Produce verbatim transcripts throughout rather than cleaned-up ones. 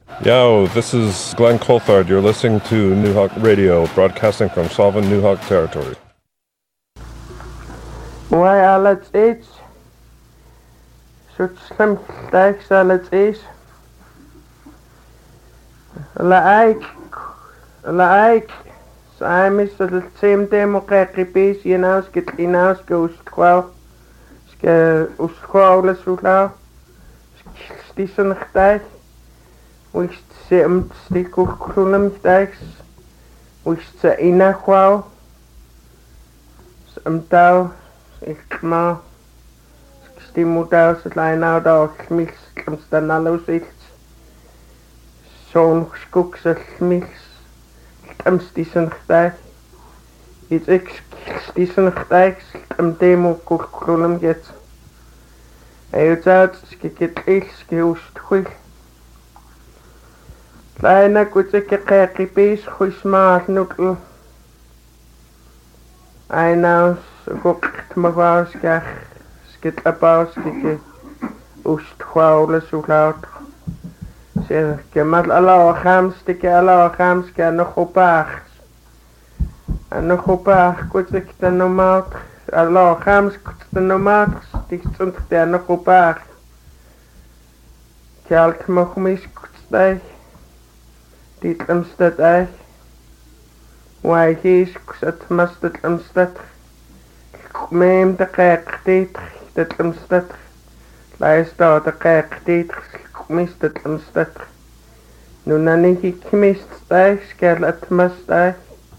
Yo, this is Glenn Coulthard. You're listening to New Hawk Radio, broadcasting from Sullivan, New Hawk territory. Why alles is? Such slim stacks alles is. Like, like, I'm the same demo kekipis, you know, skit inaus goes twelve. Ske uskwaules ulau. Stissen stacks. Wist ze hem stikkelkulum stacks. Wist ze inakwau. Hem tau. Ik ma. Stimutau se leinau da smils. Klemstan alus iets. Zo'n skoek se smils. Hem stissen stacks. Iets ik stissen stacks. Hem demo kulkulum get. Hij het uit. Skikit iets. Gehoest goed. Kleine gute kekipis, huismaal nukkel. Einaus, gukt me was, kach, skit abaus, kike, ust hwaule so laut. Zeg, kemat Allah hams, tike Allah hams, ke nog opaag. En nog opaag, gute kte no maat, Allah hams, kte no maat, stik stond kte nog opaag. Kjalt me gemis, kte dit amstad ag. Why he's kusat mustad amstad. Meem de kijk dit, dit amstad. Luister de kijk dit, mist het amstad. Nu nani ik mist ag, skel het must ag.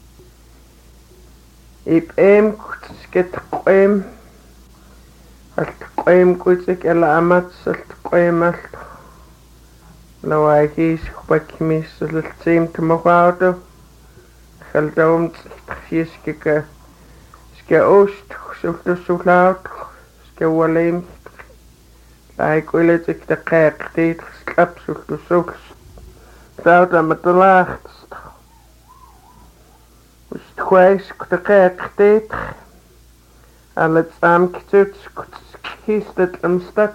Ik eem kusket koem. Alt koem kusik ela amat, alt koem alt. Nou, hij is gebak mis, het seemt te mogen houden. Geldoom, het ske ske oost, zoek de zo laat, ske waleem. Hij wil het ik de kijk, dit slap, zoek de zoek. Zou dat met de laagst. Dus het kwijs, de kijk, dit. En het samen gezet, kiest het een stad.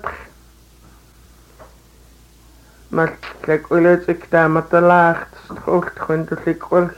Maar kijk, wil ik daar met de laagte strocht, gewoon dat ik wilde.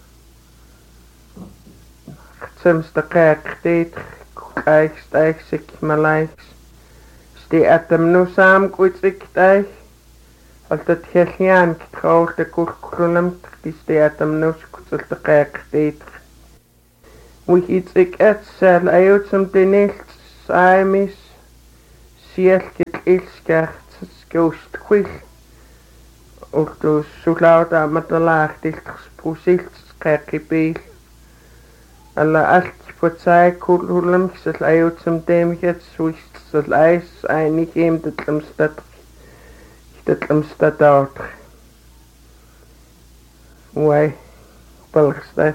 Soms de kijk, dit, kijk, stijg, ik mijn lijks. Stie uit hem nu samen, goed ik stijg. Als dat heel jaan, ik trouw de kurkulum, die stie uit hem nu, goed de kijk, dit. Wie iets ik et, zal uit som de niet, saai mis. Zie ik ilskert, skoost goed. Ook dus zo laat aan met de laag dicht gesproesild kekipis. Alle acht voor zij kulhulum zal uit zum demget zwist zal ijs einig hem dat lemstad dat lemstad out. Why Belgstad.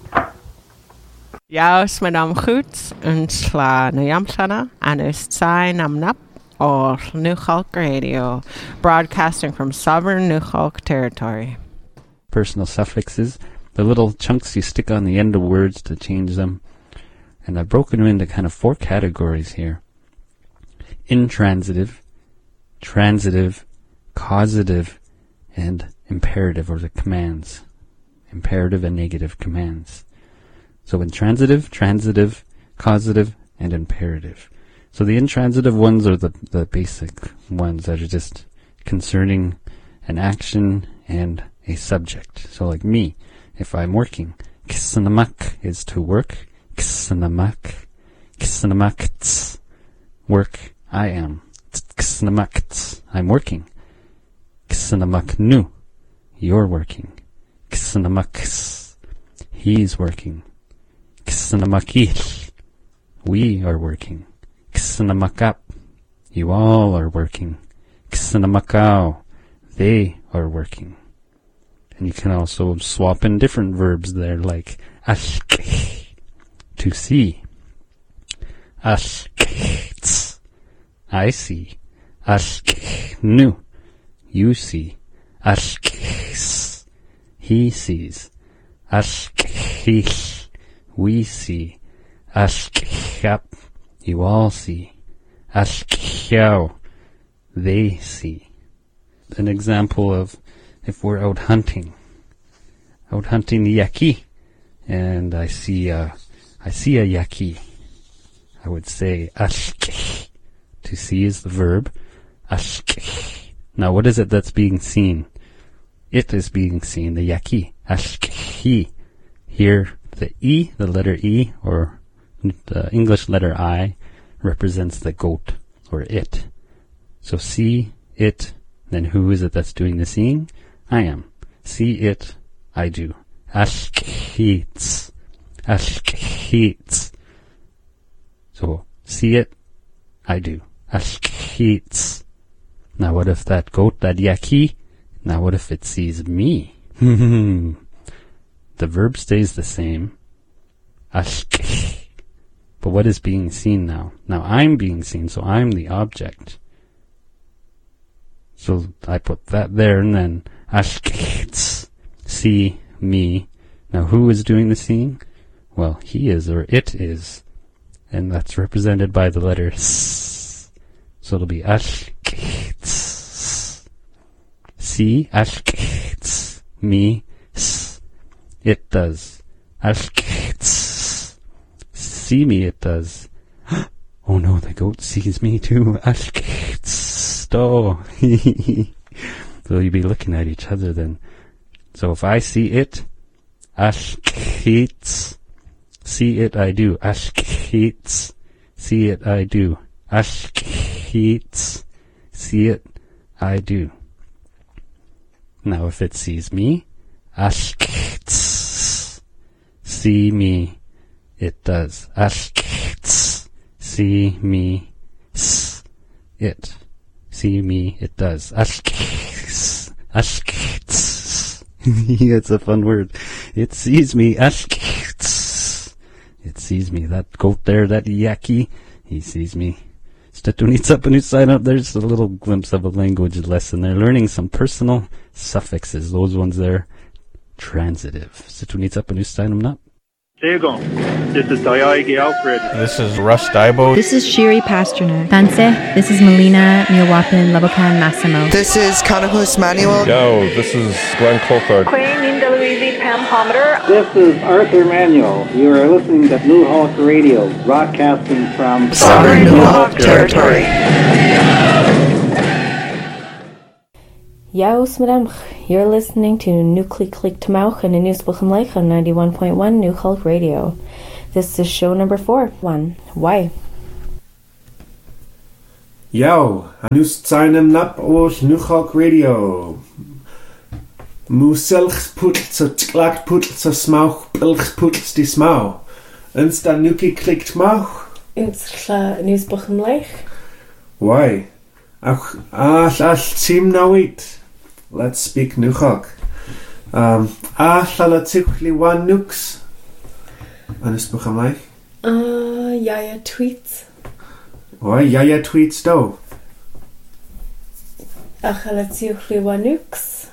Ja, is mijn naam goed en sla na jamsana en is zijn naam nap. Or New Hawk Radio, broadcasting from sovereign New Hawk territory. Personal suffixes, the little chunks you stick on the end of words to change them. And I've broken them into kind of four categories here. Intransitive, transitive, causative, and imperative, or the commands. Imperative and negative commands. So intransitive, transitive, causative, and imperative. So the intransitive ones are the, the basic ones that are just concerning an action and a subject. So like me, if I'm working, kisanamak is to work, kisanamak, kisanamak, work, I am, kisanamak, I'm working, kisanamak nu, you're working, kisanamak, he's working, kisanamakil, we are working. Kisanamakap, you all are working. Kisanamakao, they are working. And you can also swap in different verbs there, like ashk, to see. Ashk, I see. Ashk, nu, you see. Ashk, he sees. Ashk, we see. Ashk, you all see. Ashkyao, they see. An example of if we're out hunting, out hunting the yaki, and I see a, I see a yaki, I would say ashkeh. To see is the verb ashkeh. Now, what is it that's being seen? It is being seen, the yaki, ashkeh. Here, the E, the letter E, or the English letter I, represents the goat, or it. So see, it, then who is it that's doing the seeing? I am. See it, I do. Ashkehitz. Ashkehitz. So, see it, I do. Ashkehitz. Now what if that goat, that yaki, now what if it sees me? The verb stays the same. Ashkeh. But what is being seen now? Now I'm being seen, so I'm the object. So I put that there, and then ashkehitz. See me. Now who is doing the seeing? Well, he is, or it is. And that's represented by the letter S. So it'll be ashkehitz. See, ashkehitz. Me, S. It does. Ashkehitz. See me, it does. Oh no, the goat sees me too. Ashkehitz. Oh. So you'd be looking at each other then. So if I see it, ashkehitz. See it, I do. Ashkehitz. See it, I do. Ashkehitz. See it, I do. Now if it sees me, ashkehitz. See me, it does. Ashkehitz. See me, s. It. See me, it does. Ashkehitz. Ashkehitz. It's a fun word. It sees me, ashkehitz. It sees me. That goat there, that yaki, he sees me. Sign up. There's a little glimpse of a language lesson there. Learning some personal suffixes. Those ones there, transitive. There you go. This is Dayagi Alfred. This is Russ Daibo. This is Shiri Pasternak. Danse. This is Melina Milwaukee Labokan Massimo. This is Kanahus Manuel. Yo, this is Glenn Coulthard. Queen Linda Louise Pam Hometer. This is Arthur Manuel. You are listening to New Hawk Radio, broadcasting from Southern New Hawk Territory. Yaos Madamch, you're listening to Nuclear Click Tamauch and Newsbuchan Lake on ninety-one point one New Hulk Radio. This is show number four. One. Why? Yo, anus tsainem nap os New Hulk Radio. Muselchs putz tklakt putz smauch pilchs putz di smau. Uns da nuki klickt mauch. Insla Newsbuchan Lake. Why? Ach, ah, all team nawit. Let's speak Nuchak. Um, ah, la tichli one nukes. Anus buchamai. Uh, Yaya tweets. Why, Yaya tweets do? Ach, la tichli one nukes.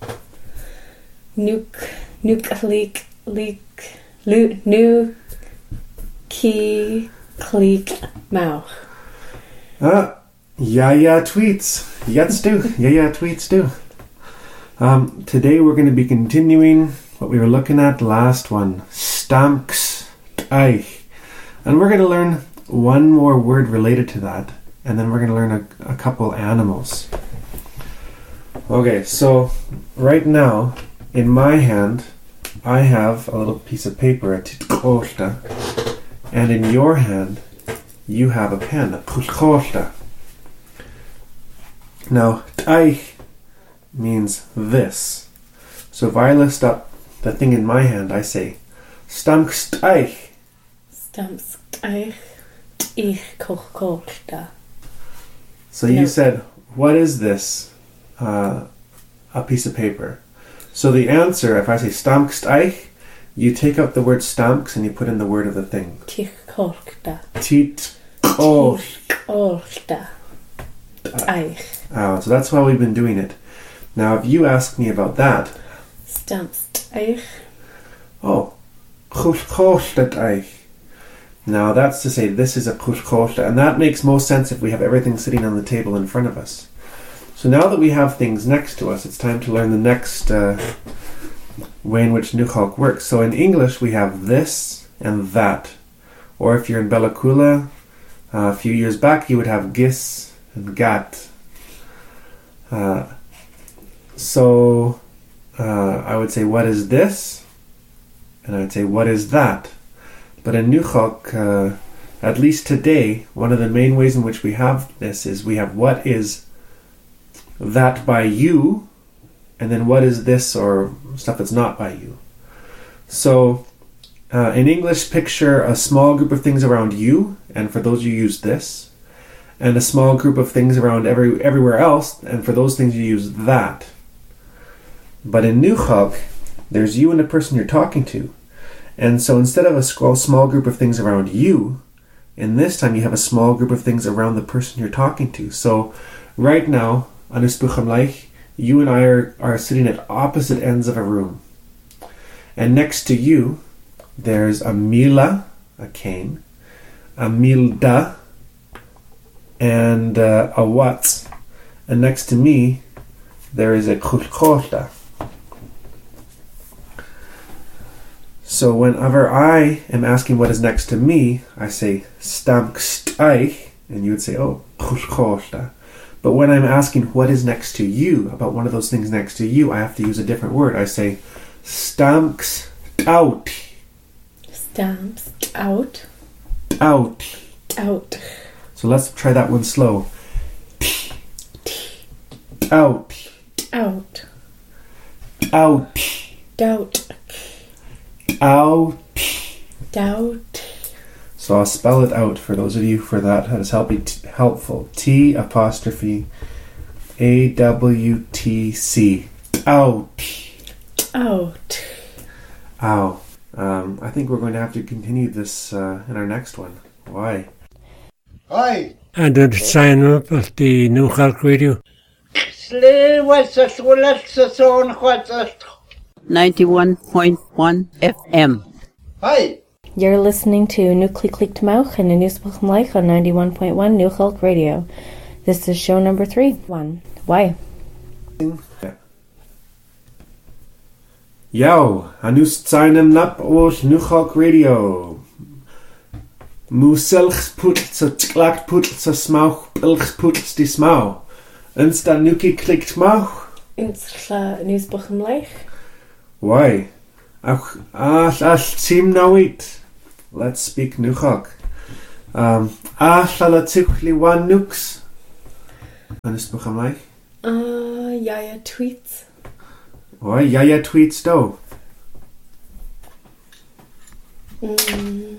Nuke, nuke leak, leak, loot, new, key, click, mouth. Ah, Yaya tweets. Jetzt do. Yaya tweets do. Um, today we're going to be continuing what we were looking at last one. Stamks eich. And we're going to learn one more word related to that. And then we're going to learn a, a couple animals. Okay, so right now, in my hand, I have a little piece of paper, a titkolta. And in your hand, you have a pen, a titkolta. Now, eich means this. So if I list up the thing in my hand, I say, Stamkst eich. Stamkst eich. Ich koch kochta. So you said, what is this? Uh, a piece of paper. So the answer, if I say Stamkst eich, you take out the word stamks and you put in the word of the thing. Tich kochta. Tit koch. Kochta. Eich. Oh, so that's why we've been doing it. Now, if you ask me about that, Stamkst eich. Oh, kushkoshtet eich. Now, that's to say this is a kushkoshta, and that makes most sense if we have everything sitting on the table in front of us. So now that we have things next to us, it's time to learn the next uh, way in which Nuchalk works. So in English, we have this and that. Or if you're in Bella Coola, uh, a few years back, you would have gis and gat. Uh, so uh, I would say, what is this? And I'd say, what is that? But in Nuchalk, uh, at least today, one of the main ways in which we have this is we have what is that by you, and then what is this or stuff that's not by you. So uh, in English, picture a small group of things around you, and for those you use this, and a small group of things around every everywhere else, and for those things you use that. But in Nuchalk, there's you and the person you're talking to. And so instead of a small group of things around you, in this time you have a small group of things around the person you're talking to. So right now, you and I are, are sitting at opposite ends of a room. And next to you, there's a mila, a cane, a milda, and uh, a watz. And next to me, there is a kulkolta. So whenever I am asking what is next to me, I say stamksteich, and you would say, oh, kulkolta. But when I'm asking what is next to you, about one of those things next to you, I have to use a different word. I say stamks out. Stamps out. Out. Out. So let's try that one slow. Out. Out. Out. Doubt. Out. Doubt. So I'll spell it out for those of you for that. That is helping t- helpful. T apostrophe A W T C. Out. Out. Ow. Um, I think we're going to have to continue this uh, in our next one. Why? Hi. And then sign up at the Nuchalk Radio. ninety-one point one F M. Hi. You're listening to Nucli Click Tmauch and the Newsbook Mlaich on ninety-one point one New Hulk Radio. This is show number three. One. Why? Yo, anus tsainem nap os New Hulk Radio. Muselchs put sa tklakt put sa smauch pilchs put di smau. Insta nuki Click Tmauch. Insta Newsbook Mlaich. Why? Ach, ach, ach, team now eat. Let's speak Nuchalk. Um, ach, la tichli one nukes. Anus buchamai. Uh, Yaya tweets. Why? Yaya tweets do. Mm.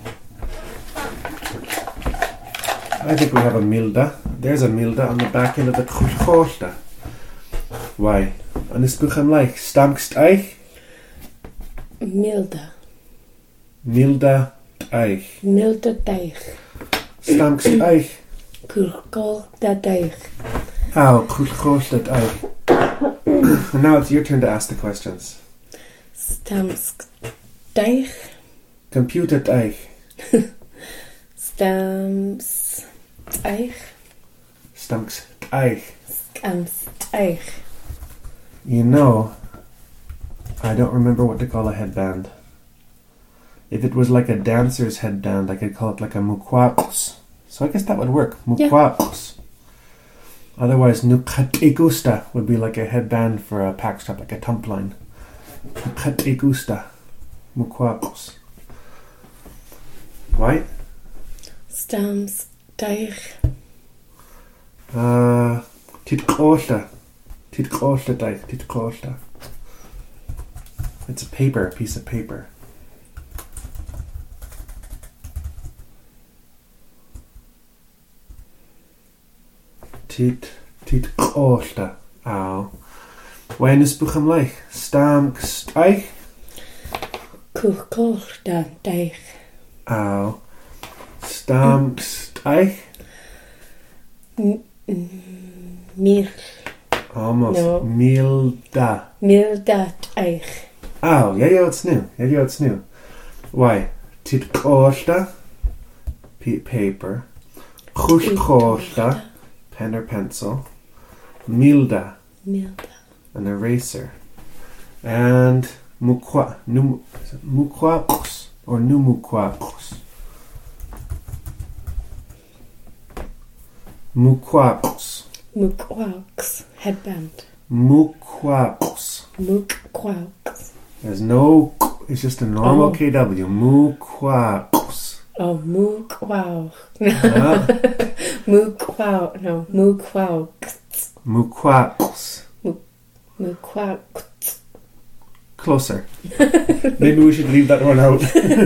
I think we have a milda. There's a milda on the back end of the kulkolta. Why? Anus buchamai. Stamkst eich. Milda. Milda eich. Milda deich. Stamkst eich. Kulkol da deich. Oh, kulkolta eich. And now it's your turn to ask the questions. Stamsk deich. Computer eich. Stams eich. Stamkst eich. Stams eich. You know, I don't remember what to call a headband. If it was like a dancer's headband, I could call it like a mukwakos. So I guess that would work. Mukwakos. Yeah. Otherwise, nukat would be like a headband for a pack strap, like a tump line. Nukat mukwakos. Right? Stams deich. Uh, titkosta. Titkosta deich. Titkosta. It's a paper, a piece of paper. Tit, tit kosta. Ow. When is bucham leich? Stamks eich? Kuchkolta deich. Ow. Stamks eich? Milch. Almost. No. Milda. Milda eich. Oh, yeah, yeah, it's new. Yeah, yeah, it's new. Why? Tit kosta. P- paper. Chush kosta. Pen or pencil. Milda. Milda. An eraser. And mukwa, num, is it mukwaqs or numukwaqs? Mukwaqs. Mukwaqs. Headband. Mukwaqs. Mukwaqs. There's no, it's just a normal Oh. K W. Mukwaqs. Oh, mukwaq. Huh? Mukwaq. No, mukwaqs. Mukwaqs. Mukwaqs. Closer. Maybe we should leave that one out.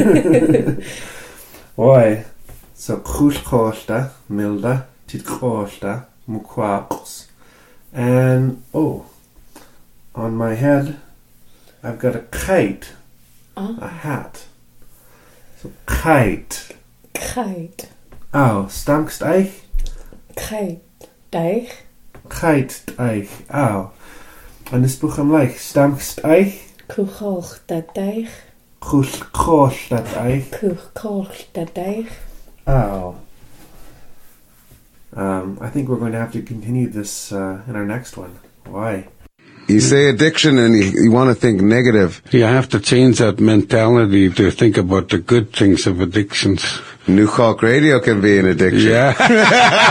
Why? So, khushkoshta, milda, titkoshta, mukwaqs. And, oh, on my head, I've got a kite. Oh. A hat. So, kite. Kite. Oh, stamkst eich? Kite. Deich. Kite eich. Oh. En this boek am like, stamkst eich? Kuchoch da deich. Khushkosh dat eich. Kuchoch da deich. Oh. Um, I think we're going to have to continue this uh, in our next one. Why? You say addiction and you, you want to think negative. You have to change that mentality to think about the good things of addictions. New Hulk Radio can be an addiction. Yeah.